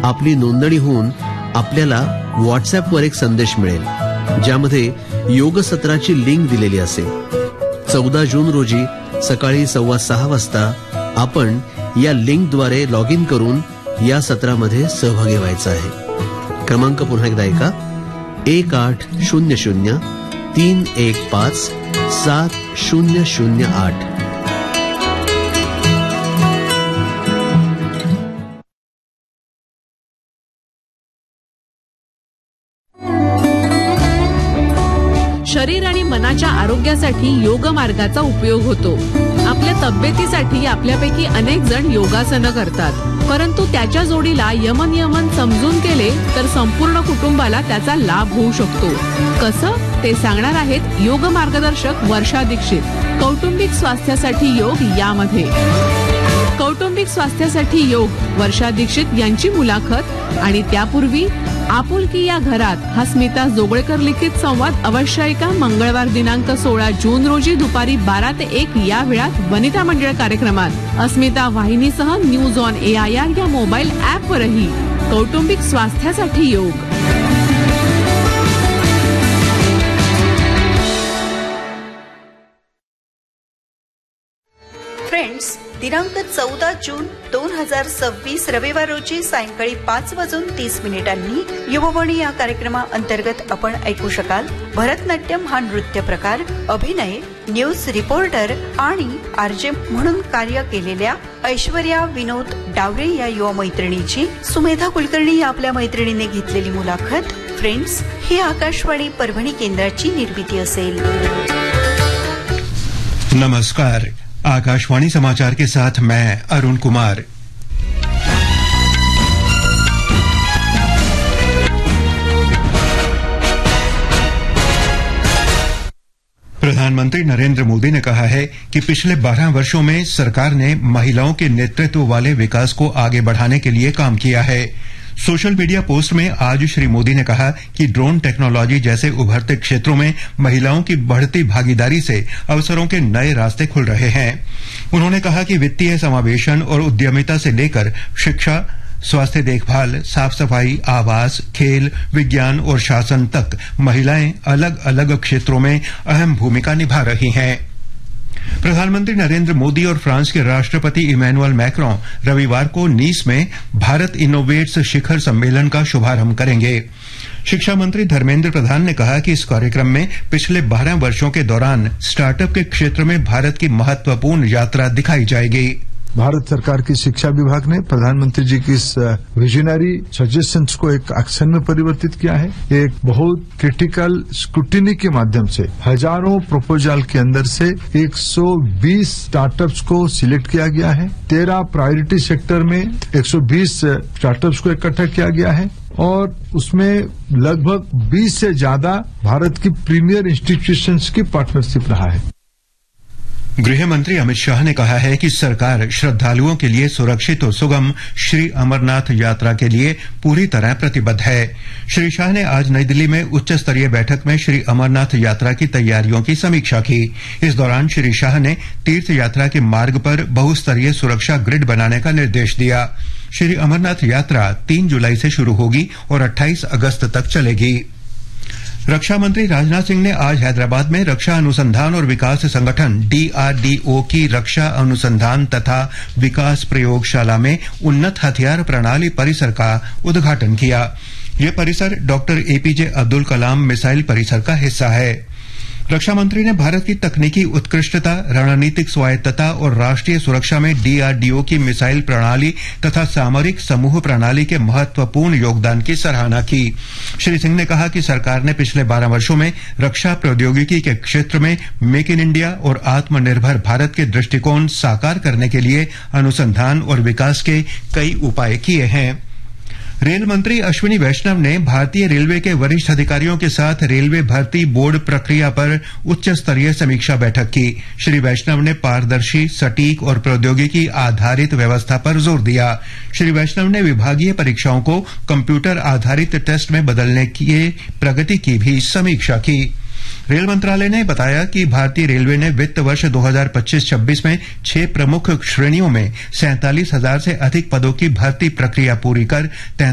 आपली नोंदणी होऊन आपल्याला व्हॉट्सअॅपवर एक संदेश मिळेल, ज्यामध्ये योग सत्राची लिंक दिलेली असेल. 14 जून रोजी सकाळी 6:15 वाजता आपण या लिंकद्वारे लॉग इन करून या सत्रामध्ये सहभागी व्हायचं आहे. क्रमांक पुन्हा एकदा ऐका, 1800-315-7008. शरीर आणि मनाच्या आरोग्यासाठी योग मार्गाचा उपयोग होतो. आपल्या तब्येतीसाठी आपल्यापैकी अनेक जण योगासनं करतात, परंतु त्याच्या जोडीला यमनियमन समजून केले तर संपूर्ण कुटुंबाला त्याचा लाभ होऊ शकतो. कसं ते सांगणार आहेत योग मार्गदर्शक वर्षा दीक्षित. कौटुंबिक स्वास्थ्यासाठी योग यामध्ये कौटुंबिक स्वास्थ्यासाठी योग वर्षा दीक्षित यांची मुलाखत. आणि त्यापूर्वी आपुलकी या घरात हा स्मिता जोगळेकर लिखित संवाद अवश्य ऐका. मंगळवार दिनांक 16 जून रोजी दुपारी 12 ते 1 या वेळात वनिता मंडळ कार्यक्रमात अस्मिता वाहिनीसह न्यूज ऑन AIR या मोबाईल ॲपवरही कौटुंबिक स्वास्थ्यासाठी योग. फ्रेंड्स, दिनांक 14 जून 2026 रविवार रोजी सायंकाळी 5:30 युववाणी या कार्यक्रमाअंतर्गत आपण ऐकू शकाल भरतनाट्यम हा नृत्य प्रकार, अभिनय, न्यूज रिपोर्टर आणि आरजे म्हणून कार्य केलेल्या ऐश्वर्या विनोद डावरे या युवा मैत्रिणीची सुमेधा कुलकर्णी या आपल्या मैत्रिणीने घेतलेली मुलाखत. फ्रेंड्स, ही आकाशवाणी परभणी केंद्राची निर्मिती असेल. नमस्कार, आकाशवाणी समाचार के साथ मैं अरुण कुमार. प्रधानमंत्री नरेंद्र मोदी ने कहा है कि पिछले 12 वर्षों में सरकार ने महिलाओं के नेतृत्व वाले विकास को आगे बढ़ाने के लिए काम किया है. सोशल मीडिया पोस्ट में आज श्री मोदी ने कहा कि ड्रोन टेक्नोलॉजी जैसे उभरते क्षेत्रों में महिलाओं की बढ़ती भागीदारी से अवसरों के नए रास्ते खुल रहे हैं. उन्होंने कहा कि वित्तीय समावेशन और उद्यमिता से लेकर शिक्षा, स्वास्थ्य देखभाल, साफ सफाई, आवास, खेल, विज्ञान और शासन तक महिलाएं अलग अलग क्षेत्रों में अहम भूमिका निभा रही हैं. प्रधानमंत्री नरेंद्र मोदी और फ्रांस के राष्ट्रपति इमैनुअल मैक्रों रविवार को नीस में भारत इनोवेट्स शिखर सम्मेलन का शुभारंभ करेंगे. शिक्षा मंत्री धर्मेंद्र प्रधान ने कहा कि इस कार्यक्रम में पिछले 12 वर्षों के दौरान स्टार्टअप के क्षेत्र में भारत की महत्वपूर्ण यात्रा दिखाई जाएगी. भारत सरकार की शिक्षा विभाग ने प्रधानमंत्री जी की इस विजनरी सजेशंस को एक एक्शन में परिवर्तित किया है. एक बहुत क्रिटिकल स्क्रूटिनी के माध्यम से हजारों प्रपोजल के अंदर से 120 स्टार्टअप्स को सिलेक्ट किया गया है. 13 प्रायोरिटी सेक्टर में 120 स्टार्टअप्स को इकट्ठा किया गया है और उसमें लगभग 20 से ज्यादा भारत की प्रीमियर इंस्टीट्यूशंस की पार्टनरशिप रहा है. गृह मंत्री अमित शाह ने कहा है कि सरकार श्रद्धालुओं के लिए सुरक्षित और सुगम श्री अमरनाथ यात्रा के लिए पूरी तरह प्रतिबद्ध है. श्री शाह ने आज नई दिल्ली में उच्च स्तरीय बैठक में श्री अमरनाथ यात्रा की तैयारियों की समीक्षा की. इस दौरान श्री शाह ने तीर्थ यात्रा के मार्ग पर बहुस्तरीय सुरक्षा ग्रिड बनाने का निर्देश दिया. श्री अमरनाथ यात्रा 3 जुलाई से शुरू होगी और 28 अगस्त तक चलेगी. रक्षा मंत्री राजनाथ सिंह ने आज हैदराबाद में रक्षा अनुसंधान और विकास संगठन DRDO की रक्षा अनुसंधान तथा विकास प्रयोगशाला में उन्नत हथियार प्रणाली परिसर का उद्घाटन किया. यह परिसर doctor APJ Abdul Kalam missile परिसर का हिस्सा है. रक्षा मंत्री ने भारत की तकनीकी उत्कृष्टता, रणनीतिक स्वायत्तता और राष्ट्रीय सुरक्षा में DRDO की मिसाइल प्रणाली तथा सामरिक समूह प्रणाली के महत्वपूर्ण योगदान की सराहना की. श्री सिंह ने कहा कि सरकार ने पिछले 12 वर्षों में रक्षा प्रौद्योगिकी के क्षेत्र में मेक इन इंडिया और आत्मनिर्भर भारत के दृष्टिकोण साकार करने के लिए अनुसंधान और विकास के कई उपाय किए हैं. रेल मंत्री अश्विनी वैष्णव ने भारतीय रेलवे के वरिष्ठ अधिकारियों के साथ रेलवे भर्ती बोर्ड प्रक्रिया पर उच्च स्तरीय समीक्षा बैठक की. श्री वैष्णव ने पारदर्शी, सटीक और प्रौद्योगिकी आधारित व्यवस्था पर जोर दिया. श्री वैष्णव ने विभागीय परीक्षाओं को कंप्यूटर आधारित टेस्ट में बदलने की प्रगति की भी समीक्षा की. रेल मंत्रालय ने बताया कि भारतीय रेलवे ने वित्त वर्ष 2025-26 में 6 प्रमुख श्रेणियों में 47,000 से अधिक पदों की भर्ती प्रक्रिया पूरी कर